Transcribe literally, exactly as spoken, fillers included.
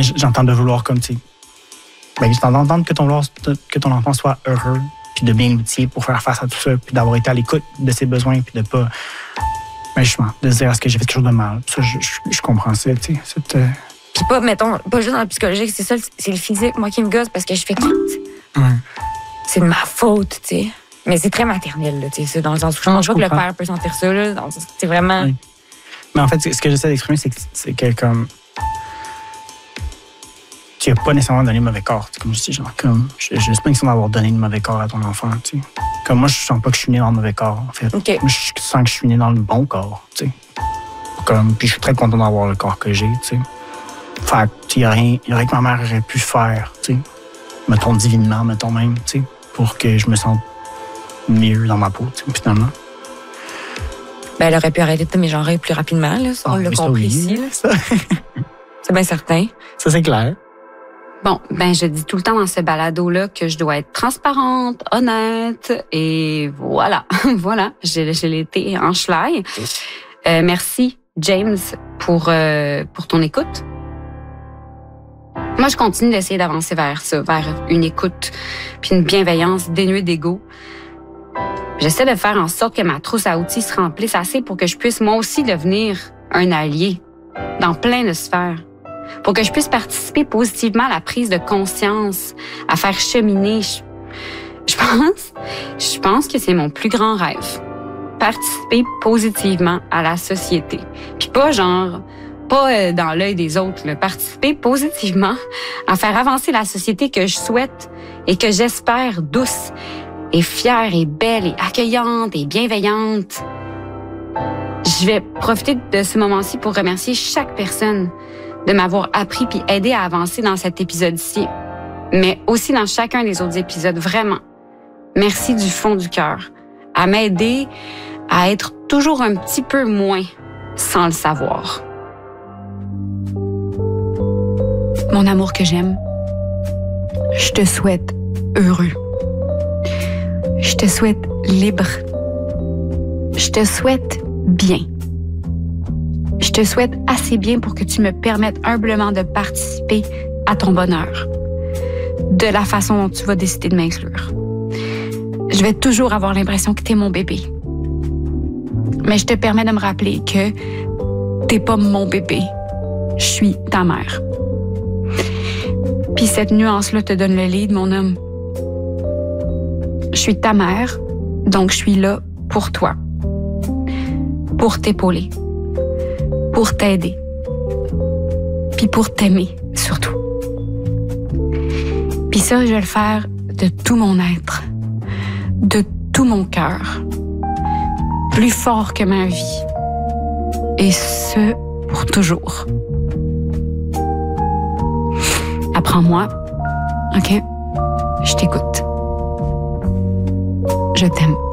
J'entends de vouloir comme, tu sais, ben, j'entends d'entendre que ton, que ton enfant soit heureux, puis de bien l'outiller pour faire face à tout ça, puis d'avoir été à l'écoute de ses besoins, puis de pas, ben, justement, de se dire, est-ce que j'ai fait quelque chose de mal? Ça, je, je, je comprends ça, tu sais. Cette, euh... Puis pas, mettons, pas juste dans le psychologique, c'est ça, c'est le physique, moi qui me gosse, parce que je fais que ouais. c'est de ma faute, tu sais. Mais c'est très maternel, là, tu sais, dans le sens où je pense pas que le père peut sentir ça, là. C'est vraiment. Oui. Mais en fait, ce que j'essaie d'exprimer, c'est que, c'est que comme. Tu n'as pas nécessairement donné le mauvais corps. Comme je dis, genre, comme. Je n'ai pas l'impression d'avoir donné le mauvais corps à ton enfant, tu sais. Comme moi, je sens pas que je suis né dans le mauvais corps, en fait. Okay. Moi, je sens que je suis né dans le bon corps, tu sais. Comme. Puis je suis très content d'avoir le corps que j'ai, tu sais. Fait que, il n'y a rien, y a rien que ma mère aurait pu faire, tu sais. Mettons divinement, mettons même, tu sais, pour que je me sente mieux dans ma peau, tu sais, finalement. Ben, elle aurait pu arrêter de te mégenrer plus rapidement, là. Ça, on ah, l'a compris ici, là. C'est bien certain. Ça, c'est clair. Bon, ben je dis tout le temps dans ce balado-là que je dois être transparente, honnête, et voilà, voilà, je, je l'ai été en schlaille. Euh, merci, James, pour, euh, pour ton écoute. Moi, je continue d'essayer d'avancer vers ça, vers une écoute, puis une bienveillance dénuée d'ego. J'essaie de faire en sorte que ma trousse à outils se remplisse assez pour que je puisse moi aussi devenir un allié dans plein de sphères. Pour que je puisse participer positivement à la prise de conscience, à faire cheminer. Je, je pense, je pense que c'est mon plus grand rêve. Participer positivement à la société. Puis pas genre, pas dans l'œil des autres, là. Participer positivement à faire avancer la société que je souhaite et que j'espère douce et fière et belle et accueillante et bienveillante. Je vais profiter de ce moment-ci pour remercier chaque personne de m'avoir appris puis aidé à avancer dans cet épisode-ci, mais aussi dans chacun des autres épisodes, vraiment. Merci du fond du cœur, à m'aider à être toujours un petit peu moins sans le savoir. Mon amour que j'aime, je te souhaite heureux. Je te souhaite libre. Je te souhaite bien. Je te souhaite assez bien pour que tu me permettes humblement de participer à ton bonheur, de la façon dont tu vas décider de m'inclure. Je vais toujours avoir l'impression que t'es mon bébé. Mais je te permets de me rappeler que t'es pas mon bébé. Je suis ta mère. Puis cette nuance-là te donne le lead, mon homme. Je suis ta mère, donc je suis là pour toi. Pour t'épauler. Pour t'aider. Puis pour t'aimer, surtout. Puis ça, je vais le faire de tout mon être. De tout mon cœur. Plus fort que ma vie. Et ce, pour toujours. Apprends-moi, OK? Je t'écoute. Je t'aime.